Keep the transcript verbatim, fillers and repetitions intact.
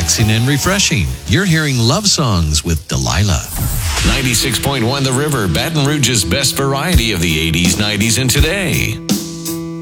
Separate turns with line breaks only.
relaxing and refreshing. You're hearing Love Songs with Delilah.
ninety-six point one The River, Baton Rouge's best variety of the eighties, nineties, and today.